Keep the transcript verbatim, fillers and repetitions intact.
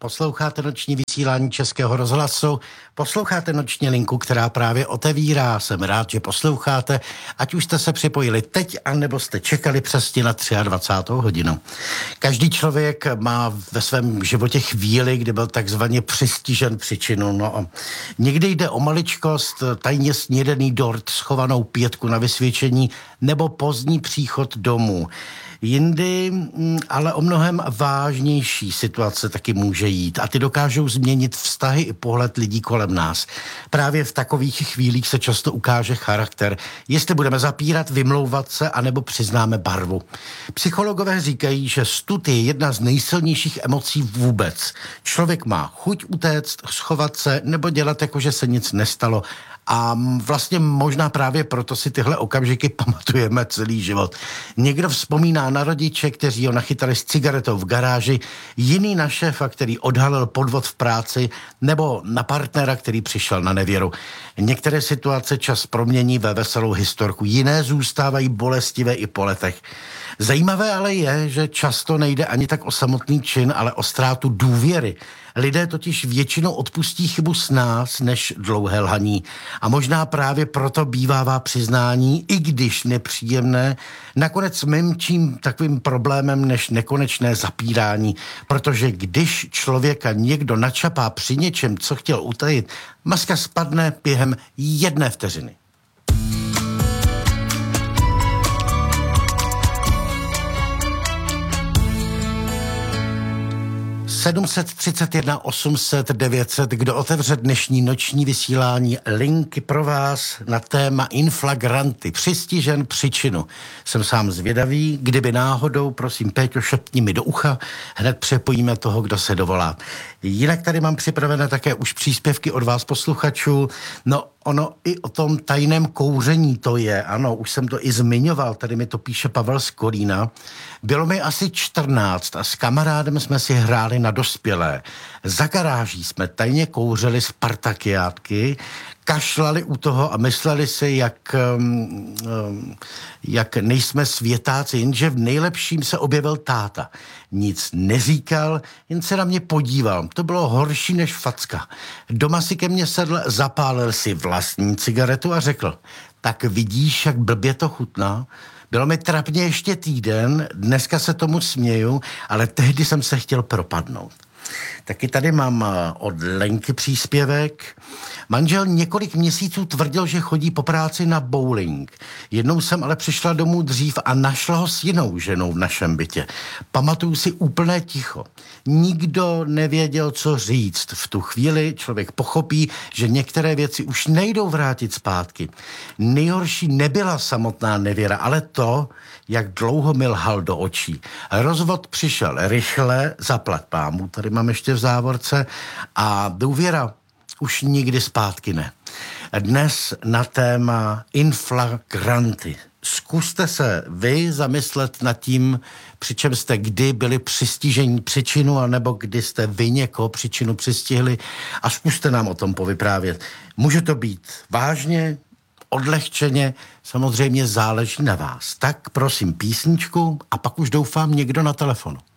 Posloucháte noční vysílání Českého rozhlasu, posloucháte noční linku, která právě otevírá. Jsem rád, že posloucháte, ať už jste se připojili teď, anebo jste čekali přesně na dvacátou třetí hodinu. Každý člověk má ve svém životě chvíli, kdy byl takzvaně přistižen příčinu. No, někdy jde o maličkost, tajně snědený dort, schovanou pětku na vysvědčení nebo pozdní příchod domů. Jindy ale o mnohem vážnější situace taky může jít a ty dokážou změnit vztahy i pohled lidí kolem nás. Právě v takových chvílích se často ukáže charakter, jestli budeme zapírat, vymlouvat se, anebo přiznáme barvu. Psychologové říkají, že stud je jedna z nejsilnějších emocí vůbec. Člověk má chuť utéct, schovat se nebo dělat jako, že se nic nestalo. A vlastně možná právě proto si tyhle okamžiky pamatujeme celý život. Někdo vzpomíná na rodiče, kteří ho nachytali s cigaretou v garáži, jiný na šéfa, který odhalil podvod v práci, nebo na partnera, který přišel na nevěru. Některé situace čas promění ve veselou historku, jiné zůstávají bolestivé i po letech. Zajímavé ale je, že často nejde ani tak o samotný čin, ale o ztrátu důvěry. Lidé totiž většinou odpustí chybu s nás, než dlouhé lhaní. A možná právě proto bývává přiznání, i když nepříjemné, nakonec mimčím takovým problémem než nekonečné zapírání. Protože když člověka někdo načapá při něčem, co chtěl utajit, maska spadne během jedné vteřiny. sedm set třicet jedna osm set devět set, kdo otevře dnešní noční vysílání, linky pro vás na téma inflagranty, přistižen příčinu. Jsem sám zvědavý, kdyby náhodou, prosím Péťo, šepni mi do ucha, hned přepojíme toho, kdo se dovolá. Jinak tady mám připravené také už příspěvky od vás posluchačů. No, ono i o tom tajném kouření to je, ano, už jsem to i zmiňoval, tady mi to píše Pavel z Kolína. Bylo mi asi čtrnáct a s kamarádem jsme si hráli na dospělé. Za garáží jsme tajně kouřili spartakiátky, kašlali u toho a mysleli si, jak, um, um, jak nejsme světáci, jenže v nejlepším se objevil táta. Nic neříkal, jen se na mě podíval. To bylo horší než facka. Doma si ke mně sedl, zapálil si vlastní cigaretu a řekl, tak vidíš, jak blbě to chutná? Bylo mi trapně ještě týden, dneska se tomu směju, ale tehdy jsem se chtěl propadnout. Taky tady mám od Lenky příspěvek. Manžel několik měsíců tvrdil, že chodí po práci na bowling. Jednou jsem ale přišla domů dřív a našla ho s jinou ženou v našem bytě. Pamatuju si úplné ticho. Nikdo nevěděl, co říct. V tu chvíli člověk pochopí, že některé věci už nejdou vrátit zpátky. Nejhorší nebyla samotná nevěra, ale to, jak dlouho mi lhal do očí. Rozvod přišel rychle, zaplať pámu, tady mám ještě v závorce, a důvěra už nikdy zpátky ne. Dnes na téma inflagranty. Zkuste se vy zamyslet nad tím, při čem jste kdy byli přistižení příčinu, anebo kdy jste vy někoho příčinu přistihli, a zkuste nám o tom povyprávět. Může to být vážně, odlehčeně, samozřejmě záleží na vás. Tak prosím písničku a pak už doufám někdo na telefonu.